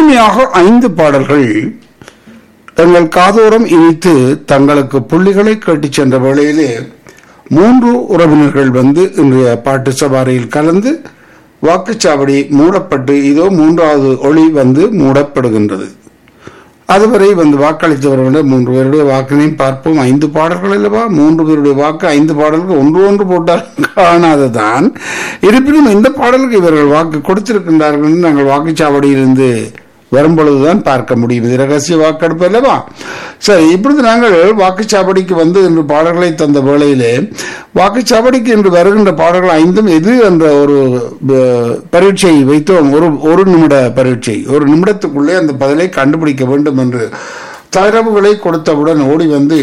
முழுமையாக 5 பாடல்கள் தங்கள் காதோரம் இனித்து தங்களுக்கு புள்ளிகளை கேட்டுச் சென்ற வேளையிலே 3 உறவினர்கள் வந்து இன்றைய பாட்டு சவாரியில் கலந்து வாக்குச்சாவடி மூடப்பட்டு இதோ 3வது ஒளி வந்து மூடப்படுகின்றது. அதுவரை வந்து வாக்களித்தவர்களுடைய 3 பேருடைய வாக்கினையும் பார்ப்போம். 5 பாடல்கள் அல்லவா, 3 பேருடைய வாக்கு 5 பாடல்கள் ஒன்று போட்டால் காணாததான். இருப்பினும் இந்த பாடலுக்கு இவர்கள் வாக்கு கொடுத்திருக்கின்றார்கள் என்று நாங்கள் வாக்குச்சாவடியிலிருந்து வரும்பொழுதுதான் பார்க்க முடியும். இது ரகசிய வாக்கெடுப்பு அல்லவா. சரி, இப்பொழுது நாங்கள் வாக்குச்சாவடிக்கு வந்து இன்று பாடல்களை தந்த வேளையிலே வாக்குச்சாவடிக்கு இன்று வருகின்ற பாடல்கள் 5 எது என்ற ஒரு பரீட்சை வைத்தோம். ஒரு நிமிட பரீட்சை. ஒரு நிமிடத்துக்குள்ளே அந்த பதிலை கண்டுபிடிக்க வேண்டும் என்று தரவுகளை கொடுத்தவுடன் ஓடி வந்து